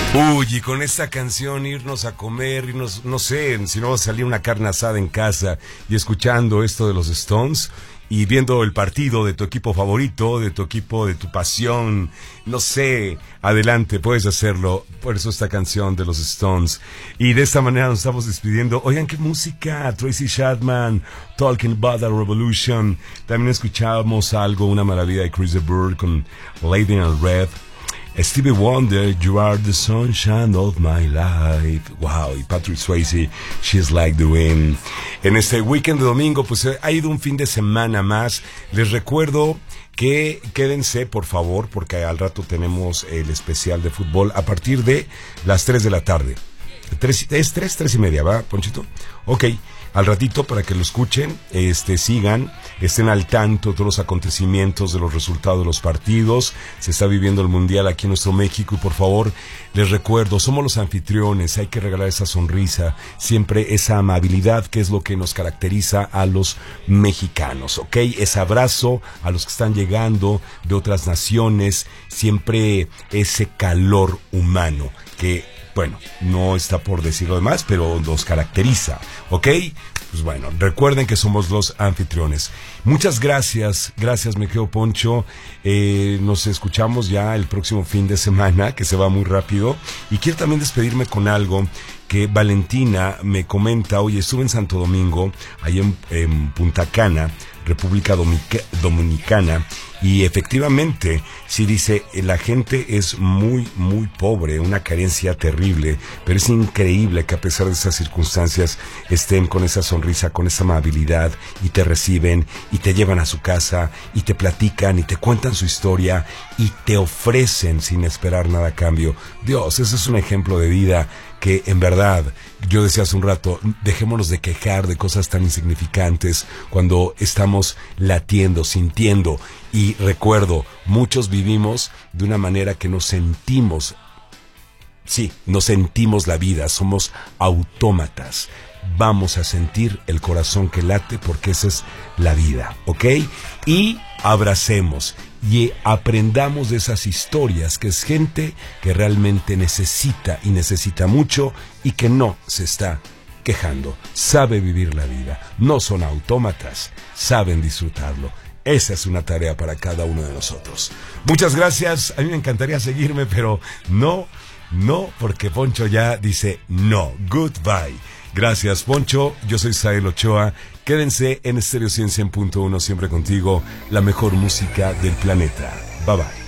Uy, y con esta canción irnos a comer, irnos, no sé, si no salir una carne asada en casa y escuchando esto de los Stones y viendo el partido de tu equipo favorito, de tu equipo, de tu pasión, no sé, adelante, puedes hacerlo. Por eso esta canción de los Stones. Y de esta manera nos estamos despidiendo. Oigan, qué música, Tracy Chapman, Talking About the Revolution. También escuchamos algo, una maravilla de Chris de Burgh con Lady in Red. Stevie Wonder, You Are the Sunshine of My Life. Wow, y Patrick Swayze, She's Like the Wind. En este weekend de domingo, pues ha ido un fin de semana más. Les recuerdo que quédense, por favor, porque al rato tenemos el especial de fútbol a partir de las 3 de la tarde. ¿Es 3 y media, va, Ponchito? Ok. Al ratito para que lo escuchen, sigan, estén al tanto de todos los acontecimientos, de los resultados de los partidos. Se está viviendo el Mundial aquí en nuestro México y por favor, les recuerdo, somos los anfitriones, hay que regalar esa sonrisa, siempre esa amabilidad que es lo que nos caracteriza a los mexicanos, ¿ok? Ese abrazo a los que están llegando de otras naciones, siempre ese calor humano que, bueno, no está por decirlo demás, pero nos caracteriza, ¿ok? Pues bueno, recuerden que somos los anfitriones. Muchas gracias, mi querido Poncho. Nos escuchamos ya el próximo fin de semana, que se va muy rápido. Y quiero también despedirme con algo que Valentina me comenta. Oye, estuve en Santo Domingo, ahí en Punta Cana, República Dominicana, y efectivamente, sí dice, la gente es muy, muy pobre, una carencia terrible, pero es increíble que a pesar de esas circunstancias estén con esa sonrisa, con esa amabilidad, y te reciben, y te llevan a su casa, y te platican, y te cuentan su historia, y te ofrecen sin esperar nada a cambio. Dios, ese es un ejemplo de vida que en verdad, yo decía hace un rato, dejémonos de quejar de cosas tan insignificantes cuando estamos latiendo, sintiendo. Y recuerdo, muchos vivimos de una manera que nos sentimos la vida, somos autómatas. Vamos a sentir el corazón que late porque esa es la vida, ¿ok? Y abracemos y aprendamos de esas historias, que es gente que realmente necesita y necesita mucho y que no se está quejando, sabe vivir la vida, no son autómatas, saben disfrutarlo. Esa es una tarea para cada uno de nosotros. Muchas gracias, a mí me encantaría seguirme, pero no, porque Poncho ya dice no, goodbye. Gracias, Poncho, yo soy Sael Ochoa. Quédense en Stereo 100.1, siempre contigo, la mejor música del planeta. Bye bye.